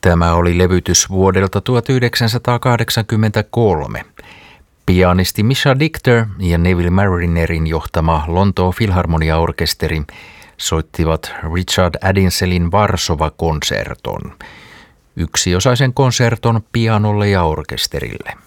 Tämä oli levytys vuodelta 1983. Pianisti Misha Dictor ja Neville Marinerin johtama Lontoon Filharmonia-orkesteri soittivat Richard Addinselin Varsova-konserton, yksiosaisen konserton pianolle ja orkesterille.